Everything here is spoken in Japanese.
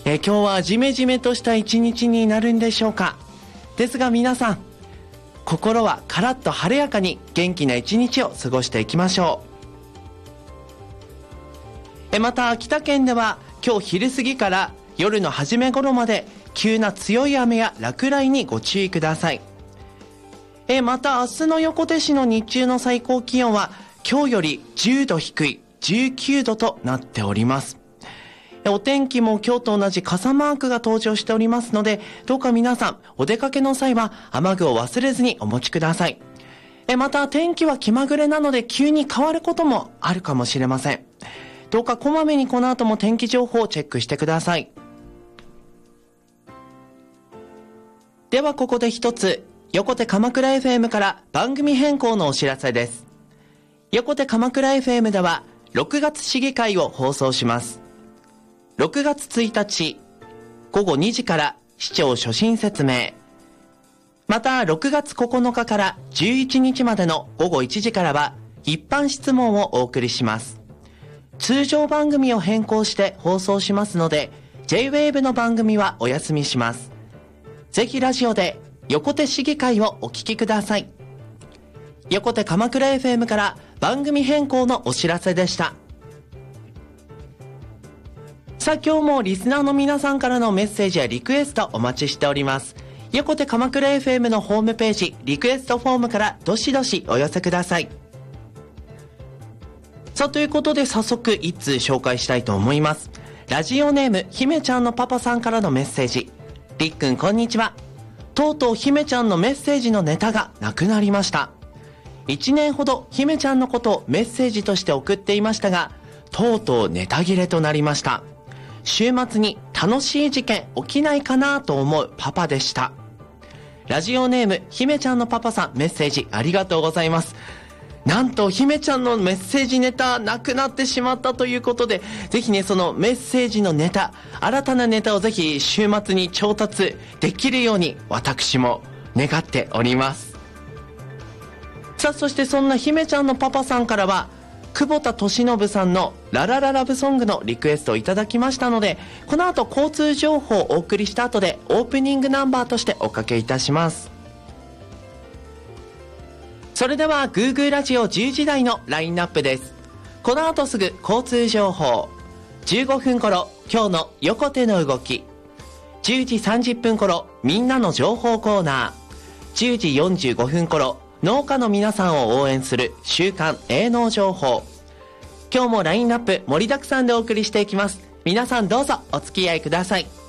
今日はジメジメとした一日になるんでしょうか。ですが皆さん、心はカラッと晴れやかに元気な一日を過ごしていきましょう。また秋田県では今日昼過ぎから夜の初め頃まで急な強い雨や落雷にご注意ください。また明日の横手市の日中の最高気温は今日より10度低い19度となっております。お天気も今日と同じ傘マークが登場しておりますので、どうか皆さんお出かけの際は雨具を忘れずにお持ちください。また天気は気まぐれなので急に変わることもあるかもしれません。どうかこまめにこの後も天気情報をチェックしてください。ではここで一つ、横手鎌倉 FM から番組変更のお知らせです。横手鎌倉 FM では6月市議会を放送します。6月1日午後2時から市長所信説明、また6月9日から11日までの午後1時からは一般質問をお送りします。通常番組を変更して放送しますので J-WAVE の番組はお休みします。ぜひラジオで横手市議会をお聞きください。横手鎌倉 FM から番組変更のお知らせでした。さあ今日もリスナーの皆さんからのメッセージやリクエストお待ちしております。横手鎌倉 FM のホームページリクエストフォームからどしどしお寄せください。さあということで早速一通紹介したいと思います。ラジオネームひめちゃんのパパさんからのメッセージ。りっくんこんにちは。とうとうひめちゃんのメッセージのネタがなくなりました。1年ほどひめちゃんのことをメッセージとして送っていましたが、とうとうネタ切れとなりました。週末に楽しい事件起きないかなと思うパパでした。ラジオネームひめちゃんのパパさん、メッセージありがとうございます。なんとひめちゃんのメッセージネタなくなってしまったということで、ぜひねそのメッセージのネタ、新たなネタをぜひ週末に調達できるように私も願っております。さあそしてそんなひめちゃんのパパさんからは久保田利伸さんのララララブソングのリクエストをいただきましたので、この後交通情報をお送りした後でオープニングナンバーとしておかけいたします。それではグーグーラジオ10時台のラインナップです。この後すぐ交通情報、15分頃今日の横手の動き、10時30分頃みんなの情報コーナー、10時45分頃農家の皆さんを応援する週刊営農情報。今日もラインナップ盛りだくさんでお送りしていきます。皆さんどうぞお付き合いください。